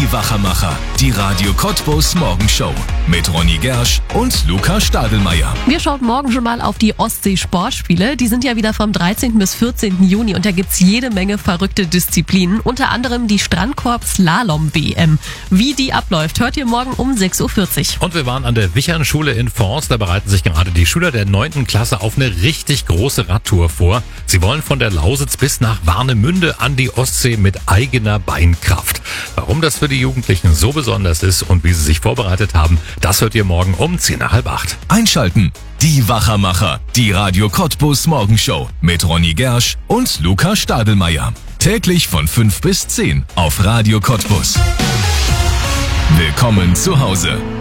Die Wachermacher, die Radio Cottbus Morgenshow mit Ronny Gersch und Luca Stadelmeier. Wir schauen morgen schon mal auf die Ostsee-Sportspiele. Die sind ja wieder vom 13. bis 14. Juni und da gibt's jede Menge verrückte Disziplinen. Unter anderem die Strandkorb-Slalom-WM. Wie die abläuft, hört ihr morgen um 6.40 Uhr. Und wir waren an der Wichern-Schule in Forst. Da bereiten sich gerade die Schüler der 9. Klasse auf eine richtig große Radtour vor. Sie wollen von der Lausitz bis nach Warnemünde an die Ostsee mit eigener Beinkraft. Warum das für die Jugendlichen so besonders ist und wie sie sich vorbereitet haben, das hört ihr morgen um 7:50. Einschalten. Die Wachermacher, die Radio Cottbus Morgenshow mit Ronny Gersch und Luca Stadelmeier. Täglich von 5 bis 10 auf Radio Cottbus. Willkommen zu Hause.